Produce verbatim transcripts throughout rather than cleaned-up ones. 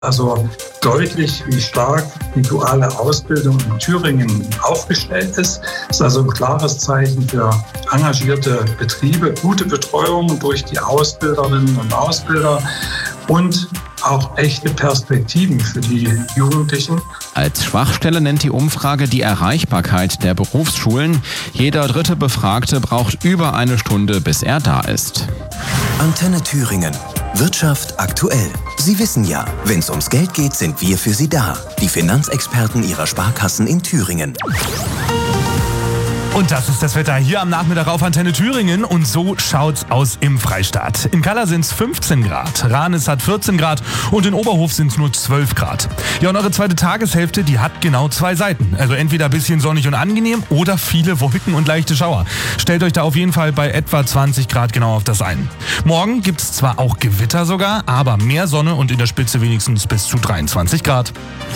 Also deutlich, wie stark die duale Ausbildung in Thüringen aufgestellt ist. Das ist also ein klares Zeichen für engagierte Betriebe, gute Betreuung durch die Ausbilderinnen und Ausbilder und auch echte Perspektiven für die Jugendlichen. Als Schwachstelle nennt die Umfrage die Erreichbarkeit der Berufsschulen. Jeder dritte Befragte braucht über eine Stunde, bis er da ist. Antenne Thüringen. Wirtschaft aktuell. Sie wissen ja, wenn es ums Geld geht, sind wir für Sie da. Die Finanzexperten Ihrer Sparkassen in Thüringen. Und das ist das Wetter hier am Nachmittag auf Antenne Thüringen. Und so schaut's aus im Freistaat. In Kalla sind's fünfzehn Grad, Ranis hat vierzehn Grad und in Oberhof sind's nur zwölf Grad. Ja, und eure zweite Tageshälfte, die hat genau zwei Seiten. Also entweder ein bisschen sonnig und angenehm oder viele Wolken und leichte Schauer. Stellt euch da auf jeden Fall bei etwa zwanzig Grad genau auf das ein. Morgen gibt's zwar auch Gewitter sogar, aber mehr Sonne und in der Spitze wenigstens bis zu dreiundzwanzig Grad.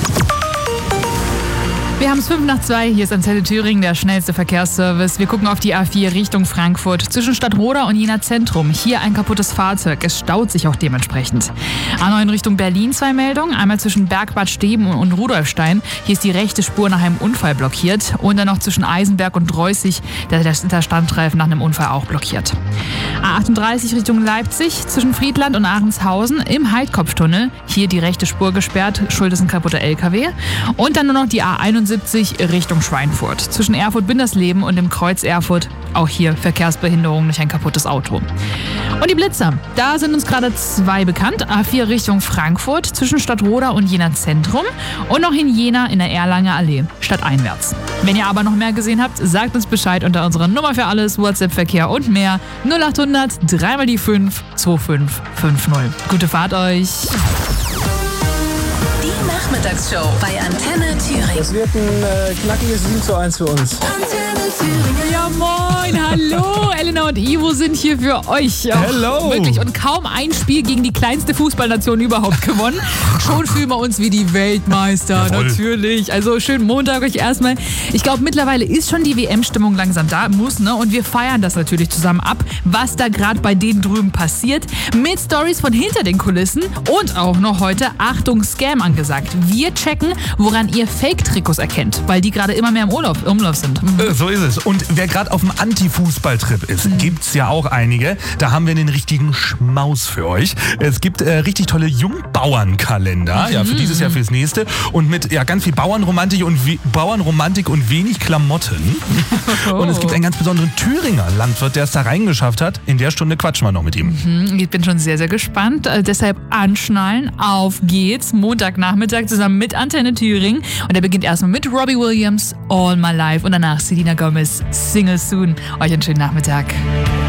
Wir haben es fünf nach zwei, hier ist Antenne Thüringen, der schnellste Verkehrsservice. Wir gucken auf die A vier Richtung Frankfurt, zwischen Stadtroda und Jena Zentrum. Hier ein kaputtes Fahrzeug, es staut sich auch dementsprechend. A neun Richtung Berlin zwei Meldungen, einmal zwischen Bergbad Steben und Rudolfstein. Hier ist die rechte Spur nach einem Unfall blockiert. Und dann noch zwischen Eisenberg und Dreußig, da ist der Standstreifen nach einem Unfall auch blockiert. A achtunddreißig Richtung Leipzig, zwischen Friedland und Ahrenshausen im Heidkopftunnel. Hier die rechte Spur gesperrt, schuld ist ein kaputter L K W. Und dann nur noch die A einundsiebzig Richtung Schweinfurt. Zwischen Erfurt-Bindersleben und dem Kreuz Erfurt. Auch hier Verkehrsbehinderung durch ein kaputtes Auto. Und die Blitzer, da sind uns gerade zwei bekannt. A vier Richtung Frankfurt, zwischen Stadtroda und Jena Zentrum. Und noch in Jena in der Erlanger Allee, stadteinwärts. Wenn ihr aber noch mehr gesehen habt, sagt uns Bescheid unter unserer Nummer für alles, WhatsApp-Verkehr und mehr. null achthundert, drei mal die fünf, zwei fünf fünf null. Gute Fahrt euch! Nachmittagsshow bei Antenne Thüringen. Das wird ein äh, knackiges sieben zu eins für uns. Antenne Thüringen. Ja moin, hallo, Elena und Ivo sind hier für euch. Ach, Hello. Wirklich, und kaum ein Spiel gegen die kleinste Fußballnation überhaupt gewonnen. Schon fühlen wir uns wie die Weltmeister, Jawohl. Natürlich. Also schönen Montag euch erstmal. Ich glaube, mittlerweile ist schon die W M-Stimmung langsam da, muss, ne? Und wir feiern das natürlich zusammen ab, was da gerade bei denen drüben passiert. Mit Stories von hinter den Kulissen und auch noch heute, Achtung, Scam angesagt. Wir checken, woran ihr Fake-Trikots erkennt, weil die gerade immer mehr im Urlaub, Umlauf sind. Äh, So ist es. Und wer gerade auf dem Anti-Fußball-Trip ist, mhm. gibt's ja auch einige. Da haben wir den richtigen Schmaus für euch. Es gibt äh, richtig tolle Jungbauernkalender, mhm. ja, für dieses Jahr, fürs nächste. Und mit ja, ganz viel Bauernromantik und, we- Bauernromantik und wenig Klamotten. Oh. Und es gibt einen ganz besonderen Thüringer Landwirt, der es da reingeschafft hat. In der Stunde quatschen wir noch mit ihm. Mhm. Ich bin schon sehr, sehr gespannt. Äh, deshalb anschnallen. Auf geht's. Montagnachmittag zusammen mit Antenne Thüringen. Und er beginnt erstmal mit Robbie Williams, All My Life. Und danach Selena Gomez, Single Soon. Euch einen schönen Nachmittag.